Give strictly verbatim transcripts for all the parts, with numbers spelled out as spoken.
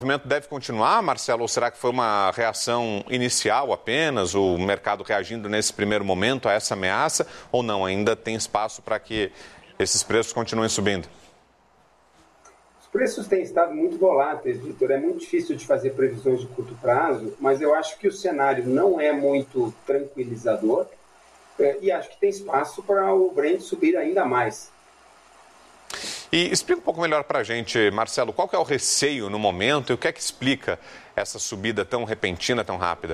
O movimento deve continuar, Marcelo, ou será que foi uma reação inicial apenas, o mercado reagindo nesse primeiro momento a essa ameaça, ou não? Ainda tem espaço para que esses preços continuem subindo? Os preços têm estado muito voláteis, Vitor. É muito difícil de fazer previsões de curto prazo, mas eu acho que o cenário não é muito tranquilizador e acho que tem espaço para o Brent subir ainda mais. E explica um pouco melhor para a gente, Marcelo, qual que é o receio no momento e o que é que explica essa subida tão repentina, tão rápida?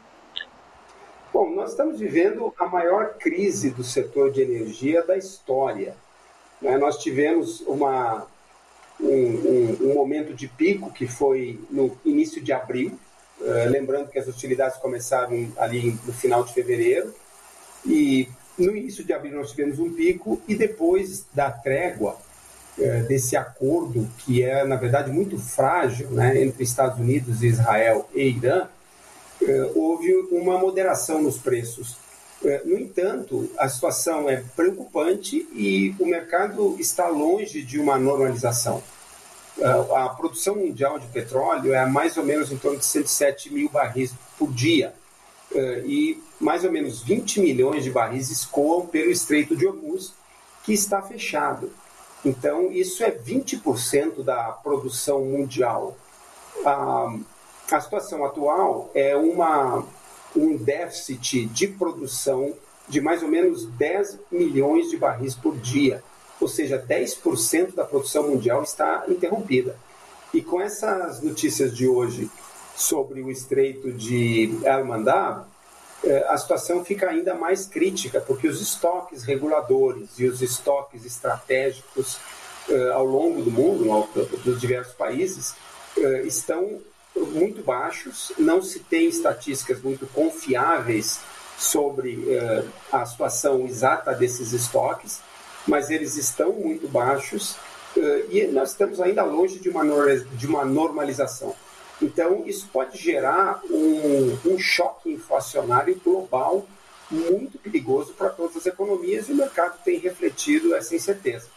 Bom, nós estamos vivendo a maior crise do setor de energia da história. Né? Nós tivemos uma, um, um, um momento de pico que foi no início de abril, uh, lembrando que as hostilidades começaram ali no final de fevereiro, e no início de abril nós tivemos um pico e depois da trégua, desse acordo, que é, na verdade, muito frágil, né, entre Estados Unidos, Israel e Irã, houve uma moderação nos preços. No entanto, a situação é preocupante e o mercado está longe de uma normalização. A produção mundial de petróleo é mais ou menos em torno de cento e sete mil barris por dia e mais ou menos vinte milhões de barris escoam pelo Estreito de Hormuz, que está fechado. Então, isso é vinte por cento da produção mundial. A, a situação atual é uma, um déficit de produção de mais ou menos dez milhões de barris por dia. Ou seja, dez por cento da produção mundial está interrompida. E com essas notícias de hoje sobre o Estreito de El-Mandab, a situação fica ainda mais crítica, porque os estoques reguladores e os estoques estratégicos uh, ao longo do mundo, ao, dos diversos países, uh, estão muito baixos, não se tem estatísticas muito confiáveis sobre uh, a situação exata desses estoques, mas eles estão muito baixos uh, e nós estamos ainda longe de uma, de uma normalização. Então, isso pode gerar um, um choque inflacionário global muito perigoso para todas as economias e o mercado tem refletido essa incerteza.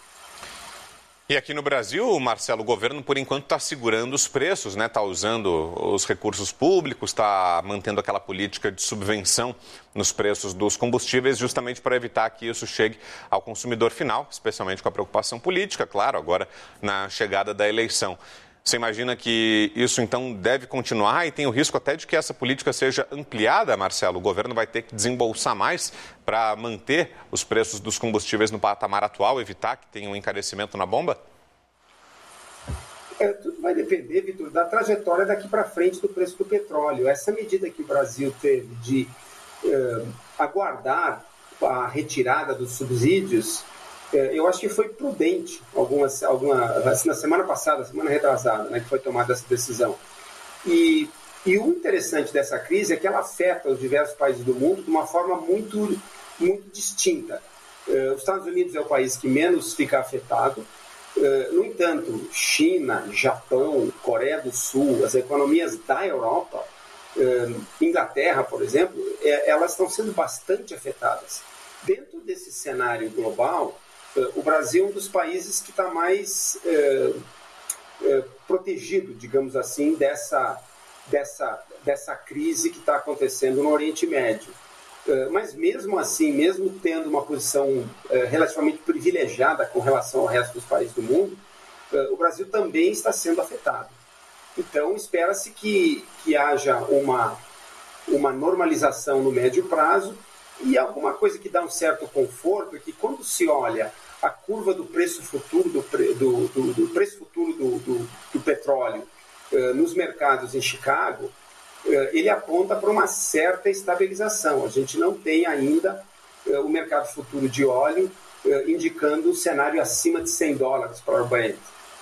E aqui no Brasil, Marcelo, o governo, por enquanto, está segurando os preços, né? Está usando os recursos públicos, está mantendo aquela política de subvenção nos preços dos combustíveis, justamente para evitar que isso chegue ao consumidor final, especialmente com a preocupação política, claro, agora na chegada da eleição. Você imagina que isso, então, deve continuar e tem o risco até de que essa política seja ampliada, Marcelo? O governo vai ter que desembolsar mais para manter os preços dos combustíveis no patamar atual, evitar que tenha um encarecimento na bomba? É, tudo vai depender, Vitor, da trajetória daqui para frente do preço do petróleo. Essa medida que o Brasil teve de eh, aguardar a retirada dos subsídios, eu acho que foi prudente, algumas, alguma, assim, na semana passada, semana retrasada, né, que foi tomada essa decisão. E, e o interessante dessa crise é que ela afeta os diversos países do mundo de uma forma muito, muito distinta. Uh, os Estados Unidos é o país que menos fica afetado. Uh, no entanto, China, Japão, Coreia do Sul, as economias da Europa, uh, Inglaterra, por exemplo, é, elas estão sendo bastante afetadas. Dentro desse cenário global, o Brasil é um dos países que está mais é, é, protegido, digamos assim, dessa, dessa, dessa crise que está acontecendo no Oriente Médio. É, mas mesmo assim, mesmo tendo uma posição é, relativamente privilegiada com relação ao resto dos países do mundo, é, o Brasil também está sendo afetado. Então, espera-se que, que haja uma, uma normalização no médio prazo. E alguma coisa que dá um certo conforto é que quando se olha a curva do preço futuro do, do, do, do preço futuro do, do, do petróleo uh, nos mercados em Chicago, uh, ele aponta para uma certa estabilização. A gente não tem ainda uh, o mercado futuro de óleo uh, indicando um cenário acima de cem dólares para o Brent.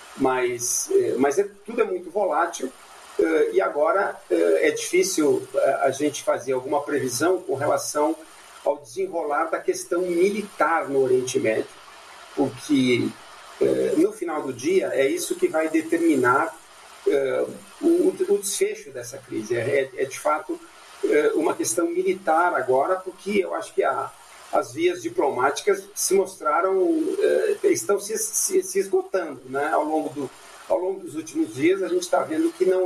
Mas, uh, mas é, tudo é muito volátil uh, e agora uh, é difícil uh, a gente fazer alguma previsão com relação ao desenrolar da questão militar no Oriente Médio, porque eh, no final do dia é isso que vai determinar eh, o, o desfecho dessa crise. É, é de fato eh, uma questão militar agora, porque eu acho que a, as vias diplomáticas se mostraram, eh, estão se, se, se esgotando, né, ao longo do, ao longo dos últimos dias, a gente está vendo que não